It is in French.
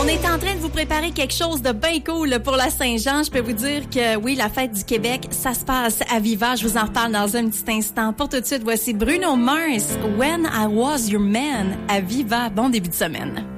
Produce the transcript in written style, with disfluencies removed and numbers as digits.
On est en train de vous préparer quelque chose de bien cool pour la Saint-Jean. Je peux vous dire que oui, la fête du Québec, ça se passe à Viva. Je vous en reparle dans un petit instant. Pour tout de suite, voici Bruno Mars, When I Was Your Man, à Viva. Bon début de semaine.